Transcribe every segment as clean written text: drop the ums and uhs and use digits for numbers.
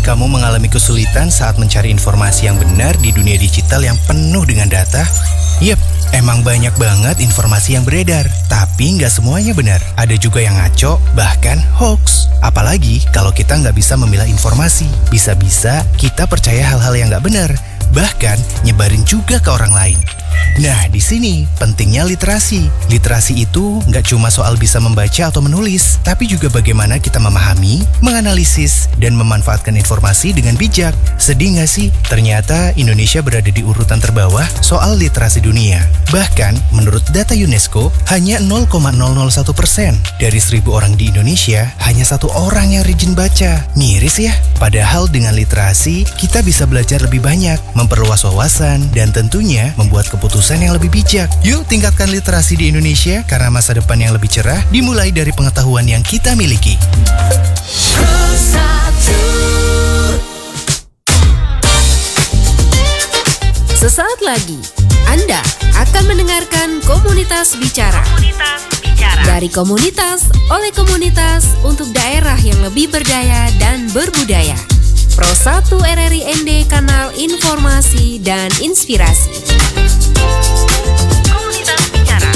kamu mengalami kesulitan saat mencari informasi yang benar di dunia digital yang penuh dengan data? Yep, emang banyak banget informasi yang beredar, tapi nggak semuanya benar. Ada juga yang ngaco, bahkan hoax. Apalagi kalau kita nggak bisa memilah informasi, bisa-bisa kita percaya hal-hal yang nggak benar, bahkan nyebarin juga ke orang lain. Nah, di sini pentingnya literasi. Literasi itu nggak cuma soal bisa membaca atau menulis, tapi juga bagaimana kita memahami, menganalisis, dan memanfaatkan informasi dengan bijak. Sedih nggak sih? Ternyata Indonesia berada di urutan terbawah soal literasi dunia. Bahkan, menurut data UNESCO, hanya 0,001% dari 1.000 orang di Indonesia, hanya 1 orang yang rajin baca. Miris ya? Padahal dengan literasi, kita bisa belajar lebih banyak, memperluas wawasan, dan tentunya membuat keputusan yang lebih bijak. Yuk tingkatkan literasi di Indonesia karena masa depan yang lebih cerah dimulai dari pengetahuan yang kita miliki. Sesaat lagi Anda akan mendengarkan Komunitas Bicara. Dari komunitas, oleh komunitas, untuk daerah yang lebih berdaya dan berbudaya. Pro 1 RRI ND, kanal informasi dan inspirasi. Komunitas Bicara.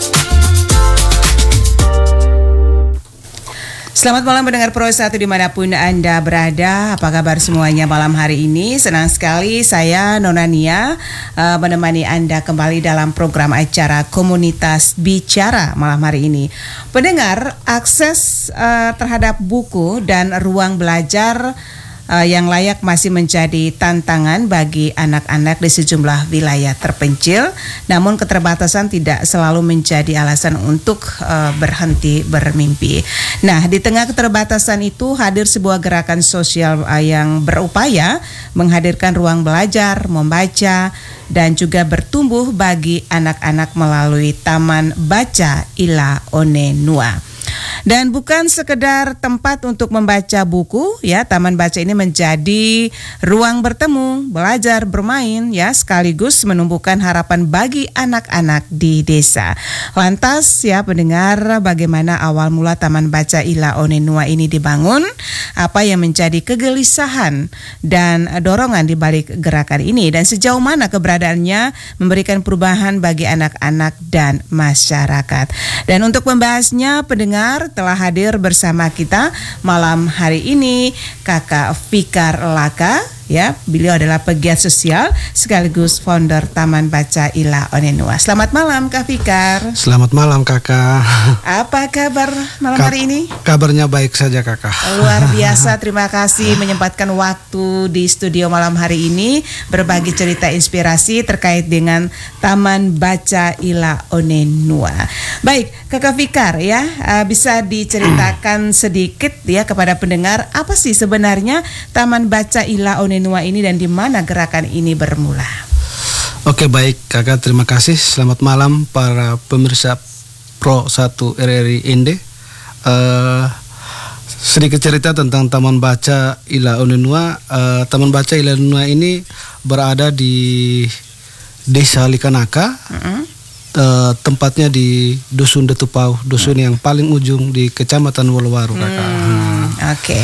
Selamat malam pendengar Pro 1 dimanapun Anda berada. Apa kabar semuanya malam hari ini? Senang sekali saya Nona Nia menemani Anda kembali dalam program acara Komunitas Bicara malam hari ini. Pendengar, akses terhadap buku dan ruang belajar yang layak masih menjadi tantangan bagi anak-anak di sejumlah wilayah terpencil. Namun keterbatasan tidak selalu menjadi alasan untuk berhenti bermimpi. Nah, di tengah keterbatasan itu hadir sebuah gerakan sosial yang berupaya menghadirkan ruang belajar, membaca, dan juga bertumbuh bagi anak-anak melalui Taman Baca Ila One Nua. Dan bukan sekedar tempat untuk membaca buku, ya, Taman Baca ini menjadi ruang bertemu, belajar, bermain, ya, sekaligus menumbuhkan harapan bagi anak-anak di desa. Lantas, ya, pendengar, bagaimana awal mula Taman Baca Ila One Nua ini dibangun? Apa yang menjadi kegelisahan dan dorongan di balik gerakan ini? Dan sejauh mana keberadaannya memberikan perubahan bagi anak-anak dan masyarakat? Dan untuk membahasnya, pendengar, telah hadir bersama kita malam hari ini Kakak Fikar Laka, ya, beliau adalah pegiat sosial sekaligus founder Taman Baca Ila One Nua. Selamat malam Kak Fikar. Selamat malam Kakak. Apa kabar malam hari ini? Kabarnya baik saja Kakak. Luar biasa, terima kasih menyempatkan waktu di studio malam hari ini berbagi cerita inspirasi terkait dengan Taman Baca Ila One Nua. Baik, Kakak Fikar, ya, bisa diceritakan sedikit ya kepada pendengar apa sih sebenarnya Taman Baca Ila One Nua ini dan di mana gerakan ini bermula? Oke, baik Kakak, terima kasih. Selamat malam para pemirsa Pro 1 RRI ND. Sedikit cerita tentang Taman Baca Ila One Nua. Taman Baca Ila One Nua ini berada di Desa Likanaka. Tempatnya di Dusun Detupau, dusun yang paling ujung di Kecamatan Wolowaru, Kakak. Oke.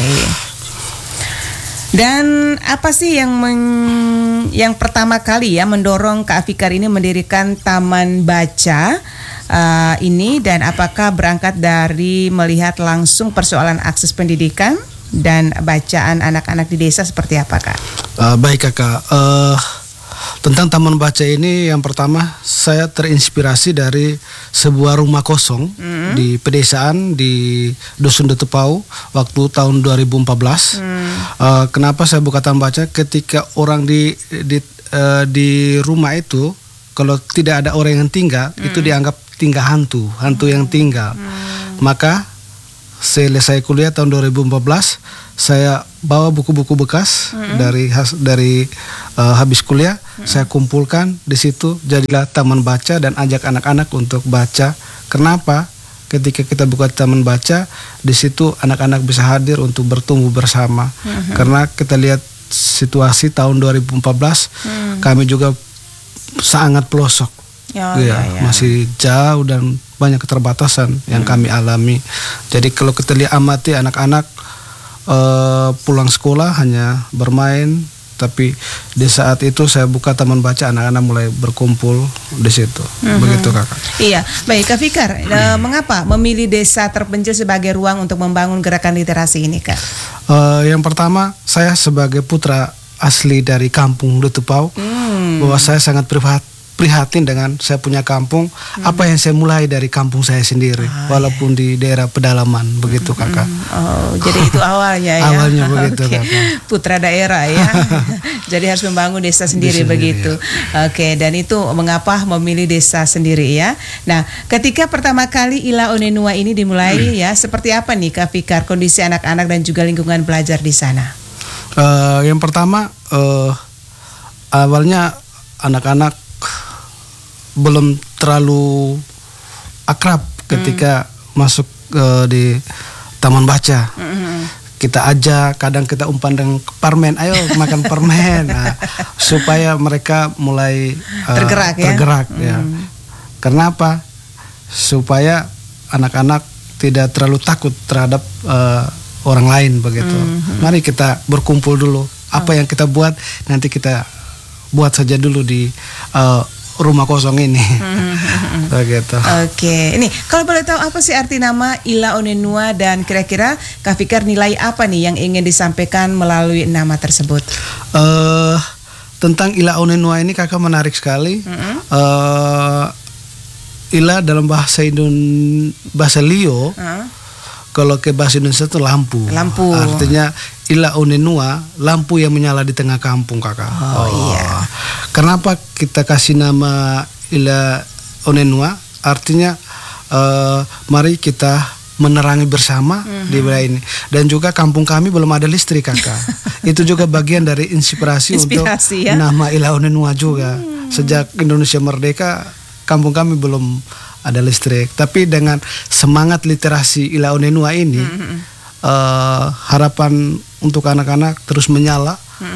Dan apa sih yang pertama kali ya mendorong Kak Fikar ini mendirikan Taman Baca ini, dan apakah berangkat dari melihat langsung persoalan akses pendidikan dan bacaan anak-anak di desa seperti apa, Kak? Baik Kakak. Tentang Taman Baca ini, yang pertama saya terinspirasi dari sebuah rumah kosong di pedesaan di Dusun Detupau waktu tahun 2014. Kenapa saya buka Taman Baca? Ketika orang di rumah itu, kalau tidak ada orang yang tinggal, itu dianggap tinggal hantu yang tinggal. Maka selesai kuliah tahun 2014, saya bawa buku-buku bekas dari habis kuliah, saya kumpulkan di situ, jadilah Taman Baca dan ajak anak-anak untuk baca. Kenapa? Ketika kita buka Taman Baca, di situ anak-anak bisa hadir untuk bertumbuh bersama. Karena kita lihat situasi tahun 2014, kami juga sangat pelosok. Masih jauh dan banyak keterbatasan yang kami alami. Jadi kalau kita lihat amati anak-anak pulang sekolah hanya bermain. Tapi di saat itu saya buka taman baca, anak-anak mulai berkumpul di situ. Begitu kakak. Iya, baik Kak Fikar. Mengapa memilih desa terpencil sebagai ruang untuk membangun gerakan literasi ini, Kak? Yang pertama, saya sebagai putra asli dari kampung Dutupau, bahwa saya sangat prihatin dengan saya punya kampung. Apa yang saya mulai dari kampung saya sendiri, walaupun di daerah pedalaman, begitu kakak. Oh, jadi itu awalnya ya. Awalnya begitu kakak. Putra daerah ya. Jadi harus membangun desa sendiri begitu. Ya. Oke, dan itu mengapa memilih desa sendiri ya. Nah, ketika pertama kali Ila Onenua ini dimulai ya, seperti apa nih Kak Fikar kondisi anak-anak dan juga lingkungan belajar di sana? Yang pertama, awalnya anak-anak belum terlalu akrab ketika masuk di taman baca. Kita ajak, kadang kita umpan dengan permen, ayo makan permen, supaya mereka mulai tergerak ya. Karena apa? Supaya anak-anak tidak terlalu takut terhadap orang lain begitu. Mari kita berkumpul dulu. Apa yang kita buat nanti kita buat saja dulu di rumah kosong ini. Begitu. Oke, ini kalau boleh tahu apa sih arti nama Ila Onenua dan kira-kira Kak Fikar nilai apa nih yang ingin disampaikan melalui nama tersebut? Tentang Ila Onenua ini kakak menarik sekali. Ila dalam bahasa Lio, kalau ke bahasa Indonesia itu lampu. Artinya Ila Onenua, lampu yang menyala di tengah kampung kakak. Iya. Kenapa kita kasih nama Ila Onenua? Artinya mari kita menerangi bersama di wilayah ini. Dan juga kampung kami belum ada listrik kakak. Itu juga bagian dari inspirasi untuk ya? Nama Ila Onenua juga. Sejak Indonesia merdeka, kampung kami belum ada listrik. Tapi dengan semangat literasi Ila Onenua ini, harapan untuk anak-anak terus menyala.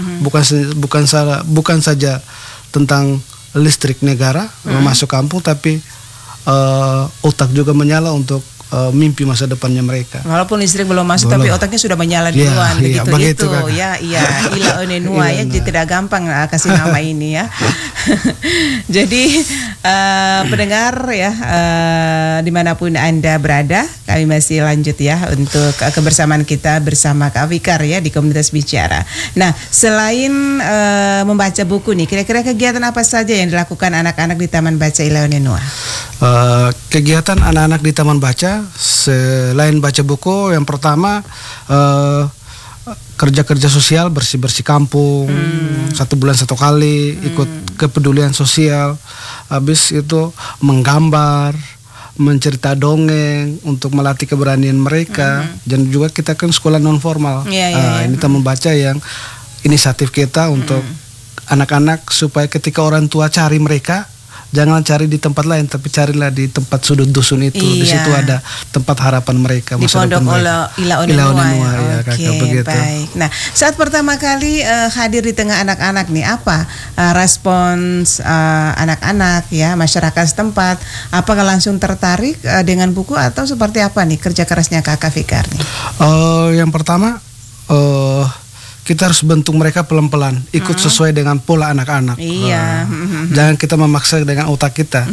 Bukan saja tentang listrik negara masuk kampung, tapi otak juga menyala untuk mimpi masa depannya mereka. Walaupun listrik belum masuk, tapi otaknya sudah menyala duluan. Begitu. Iya, Ila Onenua ya, jadi tidak gampang kasih nama ini ya. Jadi pendengar ya, dimanapun Anda berada, kami masih lanjut ya untuk kebersamaan kita bersama Kak Fikar ya di Komunitas Bicara. Nah, selain membaca buku nih, kira-kira kegiatan apa saja yang dilakukan anak-anak di Taman Baca Ila Onenua? Kegiatan anak-anak di Taman Baca selain baca buku, yang pertama kerja-kerja sosial, bersih-bersih kampung, 1 bulan 1 kali, ikut kepedulian sosial. Habis itu menggambar, mencerita dongeng untuk melatih keberanian mereka. Dan juga kita kan sekolah non formal. Ini Taman Baca yang inisiatif kita untuk anak-anak, supaya ketika orang tua cari mereka, jangan cari di tempat lain, tapi carilah di tempat sudut dusun itu. Di situ ada tempat harapan mereka. Di Pondok Ila Onenua ya, kakak, begitu. Baik. Nah, saat pertama kali hadir di tengah anak-anak nih, apa respons anak-anak ya, masyarakat setempat? Apakah langsung tertarik dengan buku atau seperti apa nih kerja kerasnya Kak Fikar nih? Yang pertama, kita harus bentuk mereka pelan-pelan, ikut sesuai dengan pola anak-anak. Jangan kita memaksa dengan otak kita.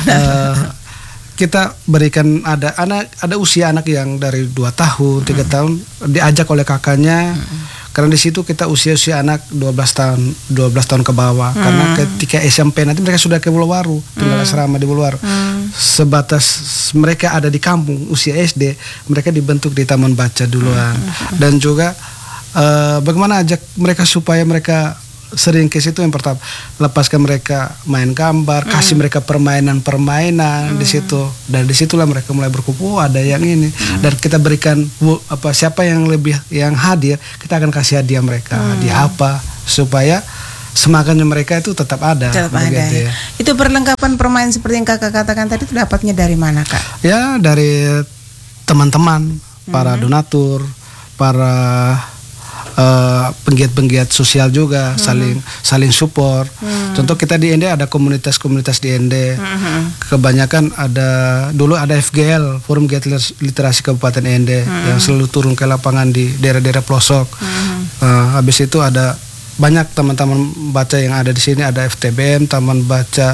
Kita berikan, ada usia anak yang dari 2 tahun, 3 tahun diajak oleh kakaknya. Karena di situ kita usia anak 12 tahun ke bawah. Karena ketika SMP nanti mereka sudah ke Buluwaru, tinggal asrama di Buluwaru. Sebatas mereka ada di kampung usia SD, mereka dibentuk di Taman Baca duluan. Dan juga bagaimana ajak mereka supaya mereka sering ke situ. Yang pertama, lepaskan mereka main gambar, kasih mereka permainan di situ, dan disitulah mereka mulai berkumpul. Ada yang ini, dan kita berikan siapa yang hadir, kita akan kasih hadiah mereka. Hadiah apa, supaya semangatnya mereka itu tetap ada. Ya. Itu perlengkapan permainan seperti yang kakak katakan tadi, itu dapatnya dari mana Kak? Ya, dari teman-teman, para donatur, para penggiat-penggiat sosial juga saling support. Contoh kita di Ende ada komunitas-komunitas di Ende. Kebanyakan dulu ada FGL, Forum Giat Literasi Kabupaten Ende, yang selalu turun ke lapangan di daerah-daerah pelosok. Habis itu ada banyak teman-teman baca yang ada di sini, ada FTBM, Taman Baca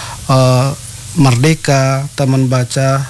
Merdeka, Taman Baca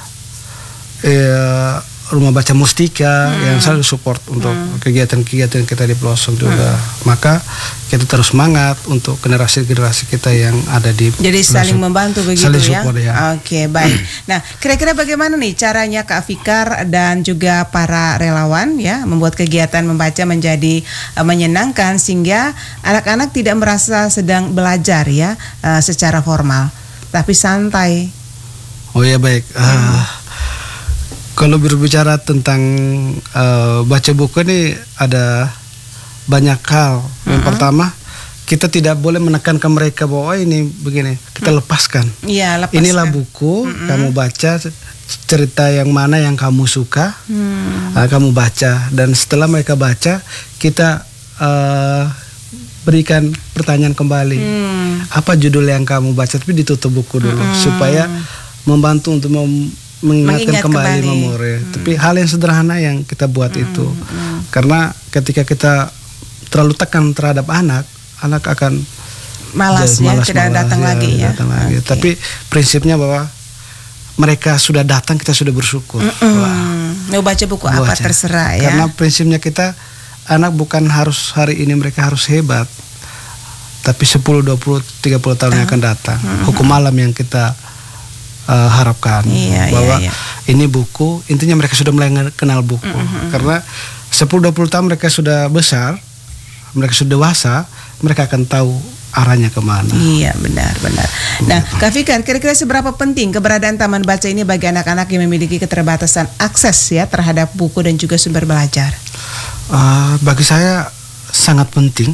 Rumah Baca Mustika yang selalu support untuk kegiatan-kegiatan kita di pelosok juga. Maka kita terus semangat untuk generasi-generasi kita yang ada di Jadi pelosok. saling membantu begitu saling ya. Support, ya. Oke, baik. Nah, kira-kira bagaimana nih caranya Kak Fikar dan juga para relawan ya membuat kegiatan membaca menjadi menyenangkan sehingga anak-anak tidak merasa sedang belajar ya secara formal, tapi santai. Oh ya, baik. Kalau berbicara tentang baca buku ini ada banyak hal. Yang pertama, kita tidak boleh menekankan mereka bahwa ini begini, kita lepaskan. Iya, lepaskan. Inilah buku, kamu baca cerita yang mana yang kamu suka, kamu baca. Dan setelah mereka baca, kita berikan pertanyaan kembali. Apa judul yang kamu baca? Tapi ditutup buku dulu supaya membantu untuk mengingat kembali memori. Tapi hal yang sederhana yang kita buat itu. Karena ketika kita terlalu tekan terhadap anak akan malas tidak datang lagi ya. Okay. Tapi prinsipnya bahwa mereka sudah datang, kita sudah bersyukur. Mau baca buku apa terserah ya. Karena prinsipnya kita, anak bukan harus hari ini mereka harus hebat, tapi 10, 20, 30 tahun yang akan datang. Hukum alam yang kita harapkan bahwa ini buku, intinya mereka sudah mulai kenal buku. Karena 10-20 tahun mereka sudah besar, mereka sudah dewasa, mereka akan tahu arahnya kemana. Iya, benar. Nah, Kak Fikar, kira-kira seberapa penting keberadaan taman baca ini bagi anak-anak yang memiliki keterbatasan akses ya terhadap buku dan juga sumber belajar? Bagi saya sangat penting.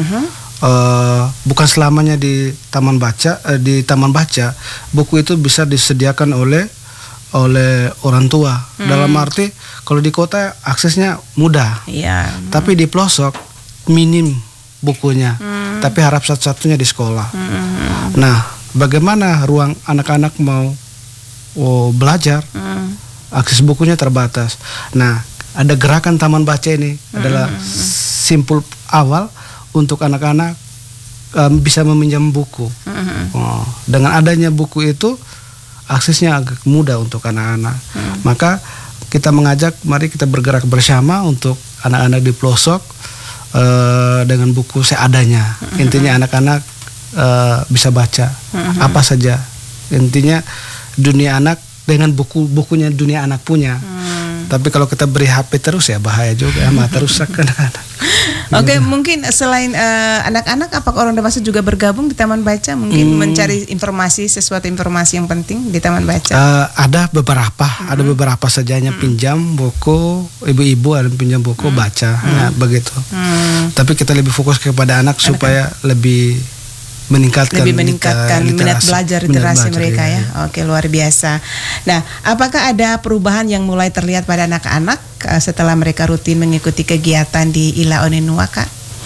Bukan selamanya di taman baca buku itu bisa disediakan oleh orang tua. Dalam arti kalau di kota aksesnya mudah, tapi di pelosok minim bukunya, tapi harap satu-satunya di sekolah. Nah, bagaimana ruang anak-anak mau belajar, akses bukunya terbatas. Nah, ada gerakan taman baca ini adalah simpul awal untuk anak-anak bisa meminjam buku. Dengan adanya buku itu aksesnya agak mudah untuk anak-anak. Maka kita mengajak, mari kita bergerak bersama untuk anak-anak di pelosok dengan buku seadanya. Intinya anak-anak bisa baca apa saja. Intinya dunia anak dengan bukunya dunia anak punya. Tapi kalau kita beri HP terus ya bahaya juga, mata rusak anak-anak. Oke, mungkin selain anak-anak, apakah orang dewasa juga bergabung di taman baca? Mungkin mencari sesuatu informasi yang penting di taman baca? Ada beberapa sajanya pinjam buku, ibu-ibu ada pinjam buku baca, begitu. Tapi kita lebih fokus kepada anak supaya lebih meningkatkan minat belajar literasi mereka ya. Oke, luar biasa. Nah, apakah ada perubahan yang mulai terlihat pada anak-anak setelah mereka rutin mengikuti kegiatan di Ila Onenua, Kak?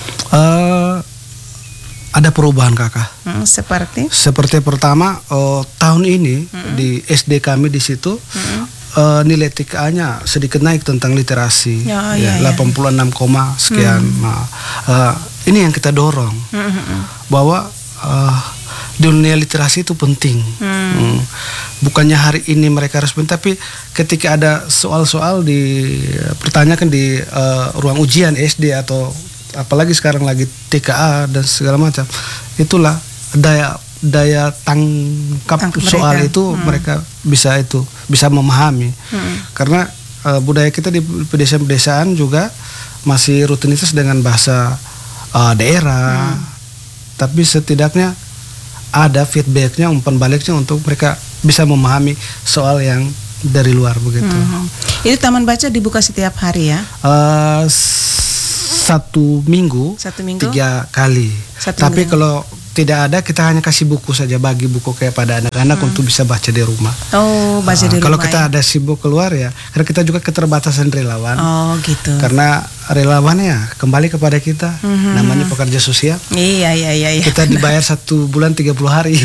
Ada perubahan, Kakak. Seperti pertama, tahun ini di SD kami di situ nilai TKA-nya sedikit naik tentang literasi, 86, sekian. Ini yang kita dorong bahwa dunia literasi itu penting. Bukannya hari ini mereka harus penting, tapi ketika ada soal-soal dipertanyakan di ruang ujian SD atau apalagi sekarang lagi TKA dan segala macam, itulah daya tangkap soal mereka. Itu mereka bisa memahami. Karena budaya kita di pedesaan juga masih rutinitas dengan bahasa daerah. Tapi setidaknya ada feedbacknya, umpan baliknya untuk mereka bisa memahami soal yang dari luar begitu. Itu taman baca dibuka setiap hari ya? Satu minggu 3 kali. Tapi kalau tidak ada, kita hanya kasih buku saja, bagi buku kepada anak-anak untuk bisa baca di rumah. Baca di rumah. Kalau kita ada sibuk keluar ya, karena kita juga keterbatasan relawan. Gitu. Karena relawan ya kembali kepada kita, namanya pekerja sosial. Iya. Kita dibayar 1 bulan 30 hari.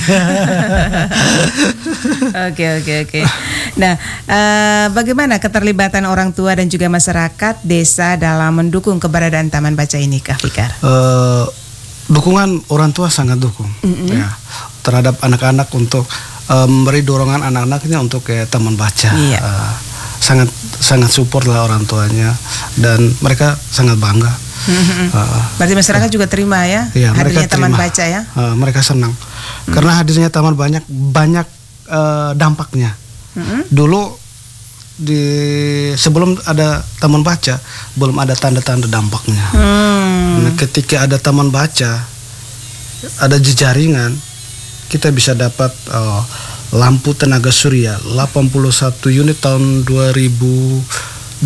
Oke. Nah, bagaimana keterlibatan orang tua dan juga masyarakat desa dalam mendukung keberadaan Taman Baca ini, Kak Fikar? Dukungan orang tua sangat dukung ya terhadap anak-anak untuk memberi dorongan anak-anaknya untuk ke taman baca. Iya. Sangat support lah orang tuanya dan mereka sangat bangga. Berarti masyarakat juga terima ya, hadirnya taman baca ya? Mereka senang karena hadirnya taman banyak dampaknya. Dulu sebelum ada taman baca belum ada tanda-tanda dampaknya. Nah, ketika ada taman baca, ada jejaringan, kita bisa dapat lampu tenaga surya 81 unit tahun 2023.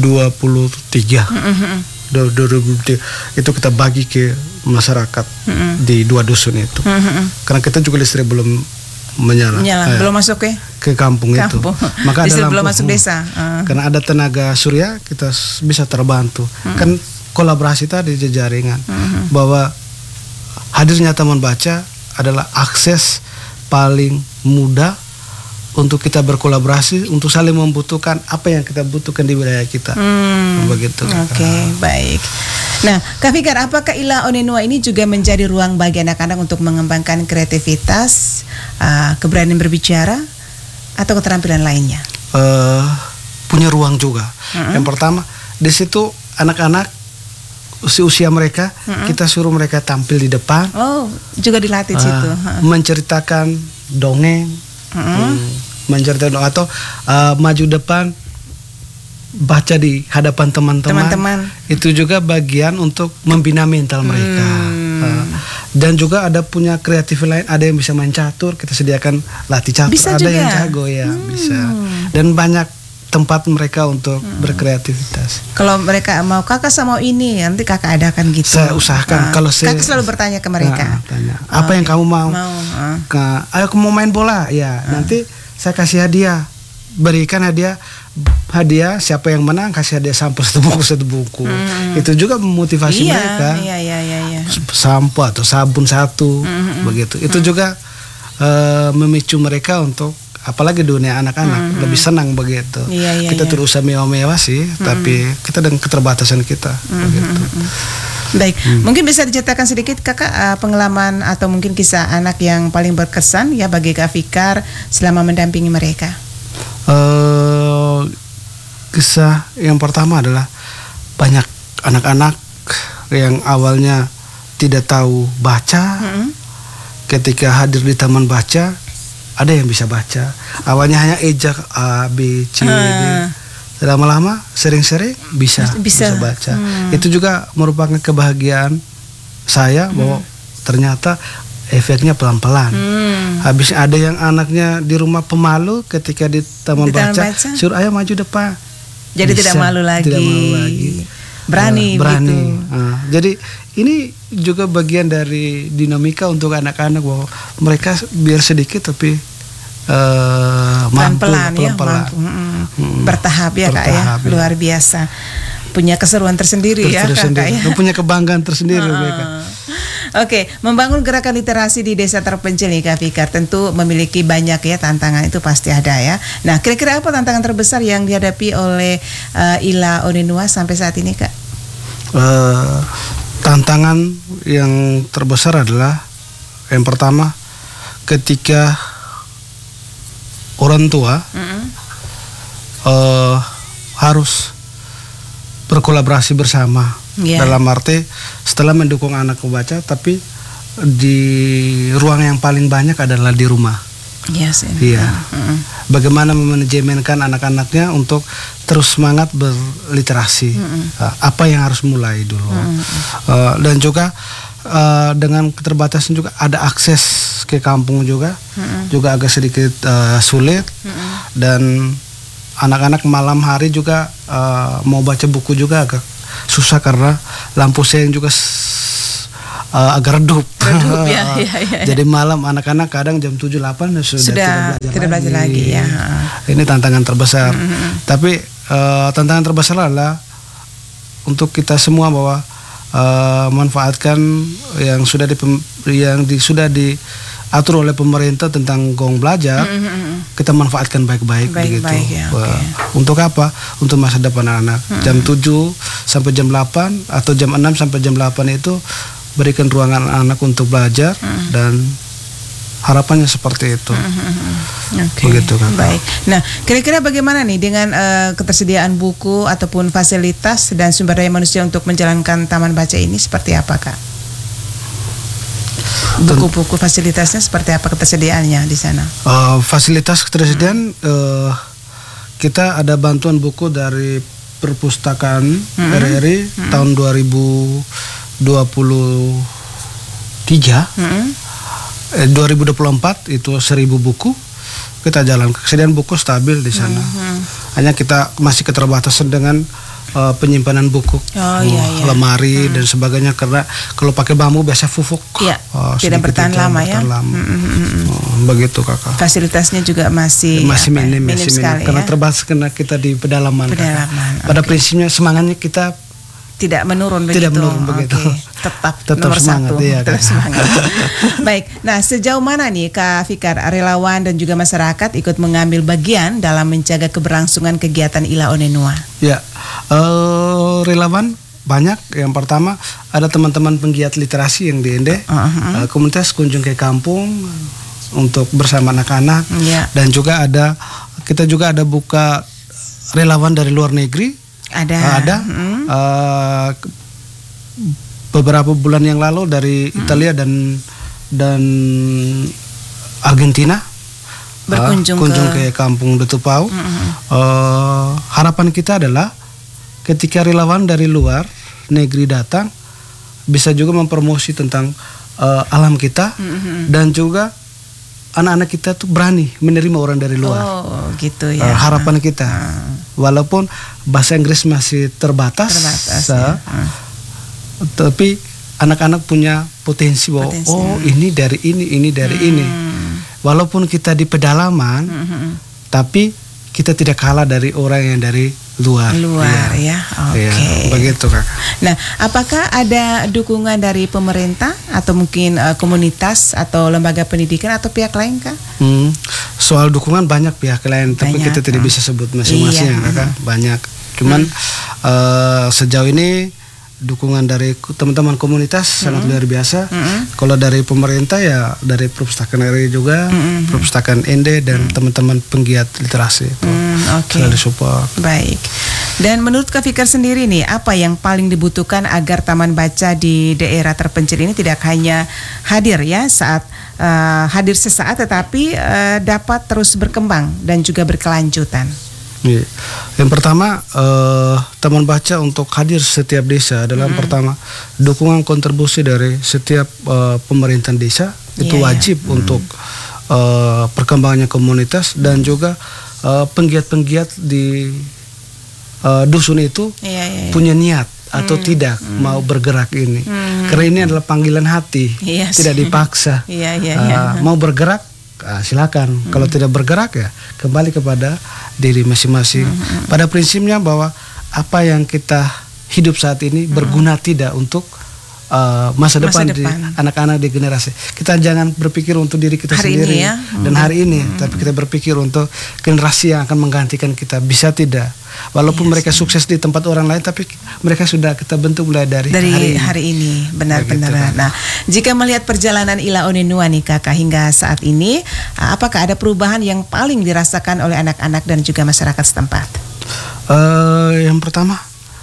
2023 itu kita bagi ke masyarakat di 2 dusun itu. Karena kita juga listrik belum menyala. Belum masuk ke kampung itu. Maka ada lampu, belum masuk desa. Karena ada tenaga surya kita bisa terbantu. Kan kolaborasi tadi jejaringan bahwa hadirnya taman baca adalah akses paling mudah untuk kita berkolaborasi untuk saling membutuhkan apa yang kita butuhkan di wilayah kita. Begitu. Oke, baik. Nah, Kak Fikar, apakah Ila Onenua ini juga menjadi ruang bagi anak-anak untuk mengembangkan kreativitas, keberanian berbicara, atau keterampilan lainnya? Punya ruang juga. Yang pertama, di situ anak-anak usia mereka, kita suruh mereka tampil di depan. Oh, juga dilatih situ. Menceritakan dongeng, menceritakan atau maju depan, baca di hadapan teman-teman. Itu juga bagian untuk membina mental mereka. Dan juga ada punya kreatif lain, ada yang bisa main catur, kita sediakan latih catur, bisa ada juga yang jago ya, bisa. Dan banyak tempat mereka untuk berkreativitas. Kalau mereka mau kakak sama ini, nanti kakak adakan gitu. Saya usahakan. Kalau kakak selalu bertanya ke mereka, tanya, apa yang kamu mau? Ayo kamu mau main bola, ya. Nanti saya kasih hadiah, berikan hadiah siapa yang menang kasih hadiah sampel satu buku. Itu juga memotivasi mereka. Iya. Sampo atau sabun satu, begitu. Itu juga memicu mereka untuk, apalagi dunia anak-anak lebih senang begitu. Kita terus mewah-mewah sih, tapi kita dengan keterbatasan kita. Begitu. Baik, mungkin bisa diceritakan sedikit kakak pengalaman atau mungkin kisah anak yang paling berkesan ya bagi Kak Fikar selama mendampingi mereka. Kisah yang pertama adalah banyak anak-anak yang awalnya tidak tahu baca, ketika hadir di taman baca ada yang bisa baca. Awalnya hanya ejak A, B, C, D. Lama-lama sering-sering bisa baca. Itu juga merupakan kebahagiaan saya bahwa ternyata efeknya pelan-pelan. Habis ada yang anaknya di rumah pemalu, ketika di taman baca suruh ayo maju depan. Jadi tidak malu lagi. Berani. Gitu. Jadi ini juga bagian dari dinamika untuk anak-anak bahwa mereka biar sedikit tapi mampu. Bertahap ya Kak ya. Luar biasa. Punya keseruan tersendiri ya Kak ya. Punya kebanggaan tersendiri mereka. Oke, membangun gerakan literasi di desa terpencil nih Kak Fikar tentu memiliki banyak ya tantangan, itu pasti ada ya. Nah, kira-kira apa tantangan terbesar yang dihadapi oleh Ila Onenua sampai saat ini Kak? Tantangan yang terbesar adalah yang pertama ketika orang tua harus berkolaborasi bersama. Dalam arti setelah mendukung anak membaca, tapi di ruang yang paling banyak adalah di rumah. Bagaimana memanajemenkan anak-anaknya untuk terus semangat berliterasi. Apa yang harus mulai dulu. Dan juga dengan keterbatasan juga ada akses ke kampung juga agak sedikit sulit. Dan anak-anak malam hari juga mau baca buku juga agak susah karena lampu seng juga agak redup ya. Jadi malam anak-anak kadang jam 7-8 sudah tidak belajar lagi ya. Ini tantangan terbesar. Tapi tantangan terbesar adalah untuk kita semua bahwa manfaatkan yang sudah sudah diatur oleh pemerintah tentang gong belajar, kita manfaatkan baik-baik begitu. Ya, Untuk apa? Untuk masa depan anak. Jam 7 sampai jam 8 atau jam 6 sampai jam 8 itu berikan ruangan anak untuk belajar dan harapannya seperti itu. Begitu kan. Baik. Nah, kira-kira bagaimana nih dengan ketersediaan buku ataupun fasilitas dan sumber daya manusia untuk menjalankan taman baca ini seperti apa, Kak? Buku-buku fasilitasnya seperti apa ketersediaannya di sana? Fasilitas ketersediaan kita ada bantuan buku dari perpustakaan RRI tahun 2023. 2024 itu 1000 buku kita jalan. Kesediaan buku stabil di sana. Hanya kita masih keterbatasan dengan penyimpanan buku, lemari dan sebagainya, karena kalau pakai bambu biasa fufuk. Tidak bertahan lama ya. Begitu Kakak. Fasilitasnya juga masih minim sekali karena terbatas karena kita di pedalaman. Pada prinsipnya semangatnya kita tidak menurun begitu. Tetap nomor semangat, 1. Iya, tetap semangat. Baik. Nah, sejauh mana nih Kak Fikar, relawan dan juga masyarakat ikut mengambil bagian dalam menjaga keberlangsungan kegiatan Ila Onenua? Ya, relawan banyak. Yang pertama ada teman-teman penggiat literasi yang di Ende, komunitas kunjung ke kampung untuk bersama anak-anak, dan juga kita juga ada buka relawan dari luar negeri. Ada. Beberapa bulan yang lalu dari Italia dan Argentina berkunjung ke kampung Detupau. Harapan kita adalah ketika relawan dari luar negeri datang bisa juga mempromosi tentang alam kita, dan juga anak-anak kita tuh berani menerima orang dari luar. Gitu ya. Harapan kita, walaupun bahasa Inggris masih terbatas tapi anak-anak punya potensi bahwa ini dari ini. Walaupun kita di pedalaman, tapi kita tidak kalah dari orang yang dari luar ya. Begitu Kak. Nah, apakah ada dukungan dari pemerintah atau mungkin komunitas atau lembaga pendidikan atau pihak lain, Kak? Soal dukungan banyak pihak lain, tapi kita tidak bisa sebut masing-masing Kak. Banyak. Cuman sejauh ini dukungan dari teman-teman komunitas sangat luar biasa. Kalau dari pemerintah ya dari perpustakaan RI juga, perpustakaan Ende dan teman-teman penggiat literasi itu selalu support. Baik. Dan menurut Kak Fikar sendiri nih, apa yang paling dibutuhkan agar taman baca di daerah terpencil ini tidak hanya hadir ya hadir sesaat, tetapi dapat terus berkembang dan juga berkelanjutan? Yang pertama, taman baca untuk hadir setiap desa adalah pertama dukungan kontribusi dari setiap pemerintahan desa itu wajib untuk perkembangannya komunitas, dan juga penggiat-penggiat di dusun itu punya niat atau tidak mau bergerak ini, karena ini adalah panggilan hati, tidak dipaksa. Mau bergerak silakan, kalau tidak bergerak ya kembali kepada diri masing-masing. Pada prinsipnya bahwa apa yang kita hidup saat ini berguna tidak untuk masa depan di anak-anak di generasi. Kita jangan berpikir untuk diri kita sendiri dan hari ini, tapi kita berpikir untuk generasi yang akan menggantikan kita. Bisa tidak? Walaupun mereka sukses di tempat orang lain, tapi mereka sudah kita bentuk mulai dari hari ini. Benar-benar. Nah, jika melihat perjalanan Ila Onenua nih Kakak hingga saat ini, apakah ada perubahan yang paling dirasakan oleh anak-anak dan juga masyarakat setempat? Yang pertama,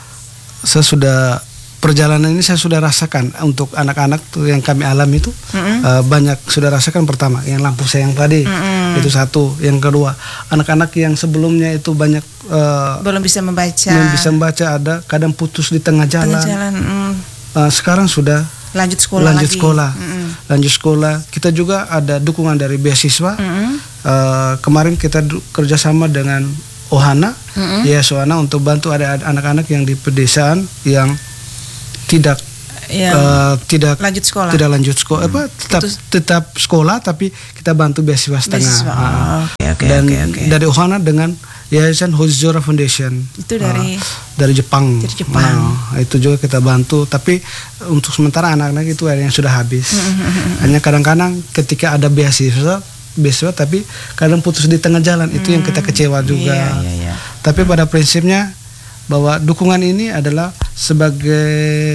perjalanan ini saya sudah rasakan untuk anak-anak tuh yang kami alami itu banyak sudah rasakan. Pertama yang lampu sayang tadi itu satu. Yang kedua, anak-anak yang sebelumnya itu banyak belum bisa membaca, ada kadang putus di tengah jalan. Sekarang sudah lanjut sekolah. Kita juga ada dukungan dari beasiswa. Kemarin kita kerjasama dengan Ohana, Ohana untuk bantu ada anak-anak yang di pedesaan yang tidak tidak lanjut sekolah. Tidak lanjut sekolah, tetap sekolah tapi kita bantu beasiswa setengah. Dan dari Ohana dengan Yayasan Hozora Foundation. Itu dari Jepang. Itu juga kita bantu, tapi untuk sementara anak-anak itu ada yang sudah habis. Hanya kadang-kadang ketika ada beasiswa tapi kadang putus di tengah jalan, itu yang kita kecewa juga. Tapi pada prinsipnya bahwa dukungan ini adalah sebagai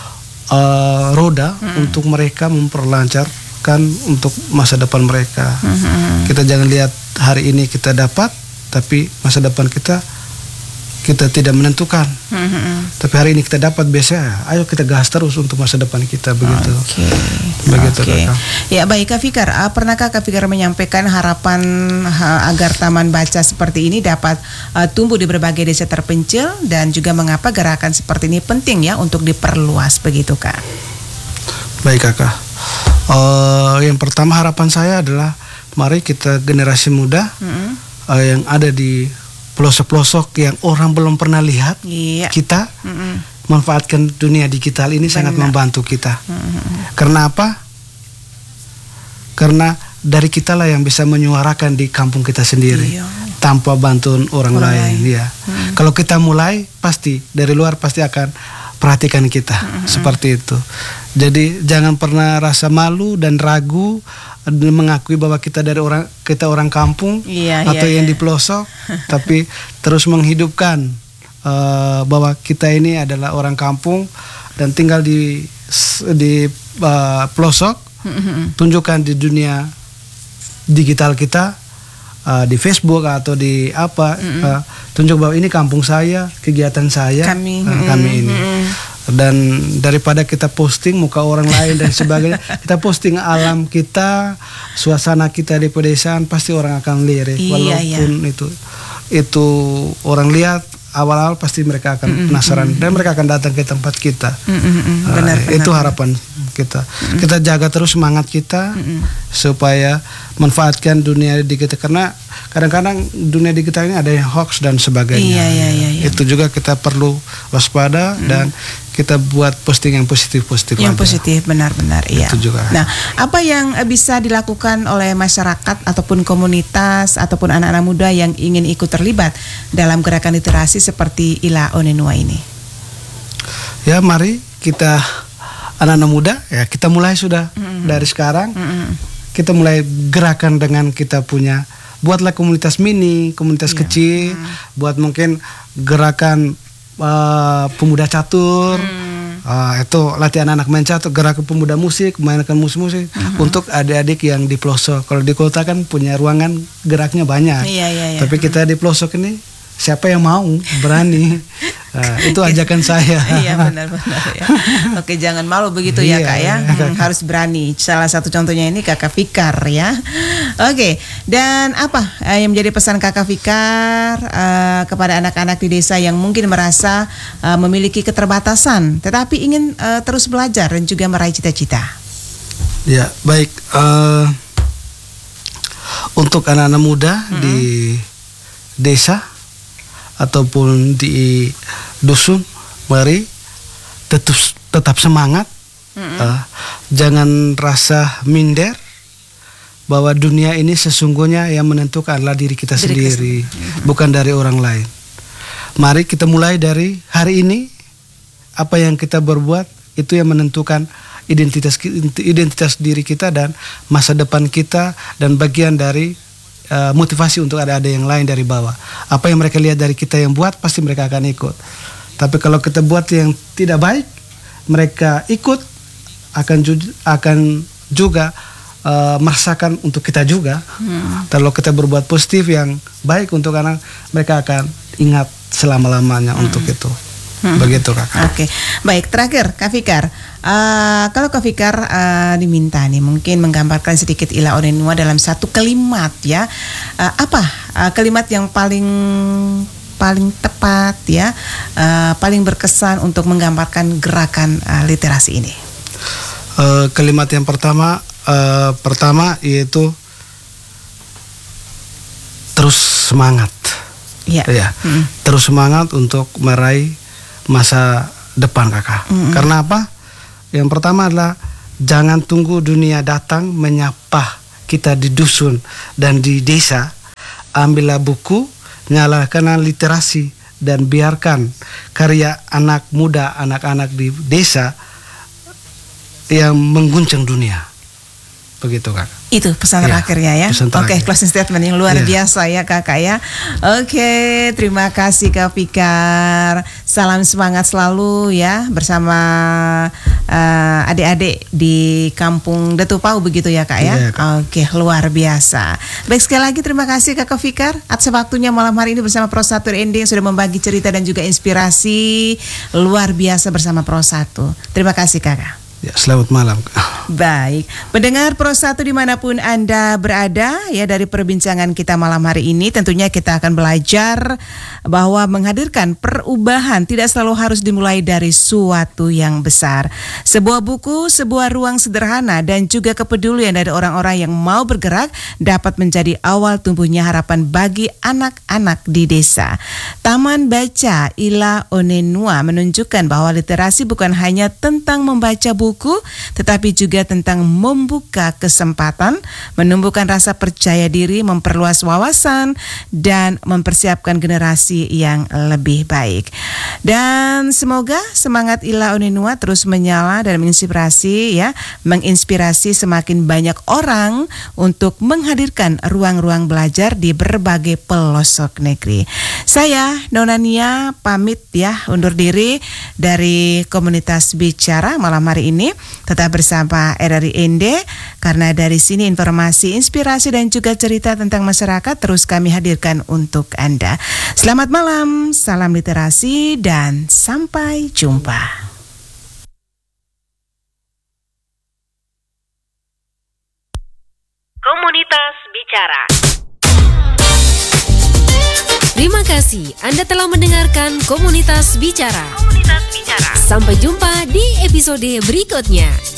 roda untuk mereka memperlancarkan untuk masa depan mereka. Kita jangan lihat hari ini kita dapat, tapi masa depan kita tidak menentukan. Tapi hari ini kita dapat, biasanya ayo kita gas terus untuk masa depan kita, begitu. Begitu Kakak. Ya baik Kak Fikar, pernahkah Kak Fikar menyampaikan harapan agar taman baca seperti ini dapat tumbuh di berbagai desa terpencil, dan juga mengapa gerakan seperti ini penting ya untuk diperluas, begitu Kak? Baik Kakak. Yang pertama harapan saya adalah mari kita generasi muda yang ada di pelosok-pelosok yang orang belum pernah lihat, kita manfaatkan dunia digital ini. Sangat membantu kita. Karena apa? Karena dari kita lah yang bisa menyuarakan di kampung kita sendiri, tanpa bantuan orang lain. Kalau kita mulai, pasti dari luar pasti akan perhatikan kita, seperti itu. Jadi jangan pernah rasa malu dan ragu mengakui bahwa kita orang kampung atau yang di pelosok, tapi terus menghidupkan bahwa kita ini adalah orang kampung dan tinggal di pelosok. Tunjukkan di dunia digital kita, di Facebook atau di tunjuk bahwa ini kampung saya, kegiatan saya, kami ini. Dan daripada kita posting muka orang lain dan sebagainya, kita posting alam kita, suasana kita di pedesaan, pasti orang akan lirik. Walaupun itu orang lihat awal-awal, pasti mereka akan penasaran dan mereka akan datang ke tempat kita. Itu harapan kita. Kita jaga terus semangat kita supaya manfaatkan dunia digital, karena kadang-kadang dunia digital ini ada yang hoax dan sebagainya. Itu juga kita perlu waspada dan kita buat posting yang positif yang aja. Positif, benar-benar. Itu juga. Nah, apa yang bisa dilakukan oleh masyarakat ataupun komunitas ataupun anak-anak muda yang ingin ikut terlibat dalam gerakan literasi seperti Ila Onenua ini? Ya, mari kita anak-anak muda, ya kita mulai sudah dari sekarang. Kita mulai gerakan dengan kita punya, buatlah komunitas mini, komunitas kecil, buat mungkin gerakan pemuda catur, itu latihan anak main catur, gerakan pemuda musik, mainkan musik untuk adik-adik yang di pelosok. Kalau di kota kan punya ruangan geraknya banyak, tapi kita di pelosok ini siapa yang mau berani, itu ajakan saya. Iya benar-benar ya. Oke, jangan malu begitu ya Kak ya. Harus berani. Salah satu contohnya ini Kakak Fikar ya. Oke, dan apa yang menjadi pesan Kakak Fikar kepada anak-anak di desa yang mungkin merasa memiliki keterbatasan tetapi ingin terus belajar dan juga meraih cita-cita? Ya baik, untuk anak-anak muda di desa ataupun di dusun, mari tetap semangat, jangan rasa minder, bahwa dunia ini sesungguhnya yang menentukan adalah diri kita sendiri, bukan dari orang lain. Mari kita mulai dari hari ini, apa yang kita berbuat itu yang menentukan identitas diri kita dan masa depan kita, dan bagian dari motivasi untuk ada yang lain dari bawah. Apa yang mereka lihat dari kita yang buat, pasti mereka akan ikut. Tapi kalau kita buat yang tidak baik, mereka ikut akan juga merasakan untuk kita juga. Kalau kita berbuat positif yang baik untuk anak, mereka akan ingat selama-lamanya untuk itu. Begitu Kakak. Oke, baik, terakhir Kak Fikar, kalau Kak Fikar diminta nih mungkin menggambarkan sedikit Ila Onenua dalam satu kalimat ya, apa kalimat yang paling tepat ya, paling berkesan untuk menggambarkan gerakan literasi ini? Kalimat yang pertama yaitu terus semangat. Ya. Terus semangat untuk meraih masa depan Kakak. Karena apa? Yang pertama adalah jangan tunggu dunia datang menyapa kita di dusun dan di desa. Ambillah buku, nyalakan literasi, dan biarkan karya anak muda, anak-anak di desa yang mengguncang dunia. Begitu, Kak. Itu pesan terakhirnya ya. Oke, closing statement yang luar biasa ya Kakak ya. Oke, terima kasih Kak Fikar. Salam semangat selalu ya bersama adik-adik di Kampung Detupau begitu ya Kak ya. Oke, luar biasa. Baik, sekali lagi terima kasih Kakak Fikar atas waktunya malam hari ini bersama Pro 1 RND yang sudah membagi cerita dan juga inspirasi luar biasa bersama Pro 1. Terima kasih Kakak. Ya, selamat malam. Baik, pendengar Pro 1 dimanapun Anda berada ya, dari perbincangan kita malam hari ini tentunya kita akan belajar bahwa menghadirkan perubahan tidak selalu harus dimulai dari suatu yang besar. Sebuah buku, sebuah ruang sederhana dan juga kepedulian dari orang-orang yang mau bergerak dapat menjadi awal tumbuhnya harapan bagi anak-anak di desa. Taman Baca Ila Onenua menunjukkan bahwa literasi bukan hanya tentang membaca buku, tetapi juga tentang membuka kesempatan, menumbuhkan rasa percaya diri, memperluas wawasan, dan mempersiapkan generasi yang lebih baik. Dan semoga semangat Ila Onenua terus menyala dan menginspirasi semakin banyak orang untuk menghadirkan ruang-ruang belajar di berbagai pelosok negeri. Saya Nona Nia pamit ya, undur diri dari komunitas bicara malam hari ini. Tetap bersama RRI ND karena dari sini informasi, inspirasi dan juga cerita tentang masyarakat terus kami hadirkan untuk Anda. Selamat malam, salam literasi dan sampai jumpa. Komunitas Bicara. Terima kasih Anda telah mendengarkan Komunitas Bicara. Sampai jumpa di episode berikutnya.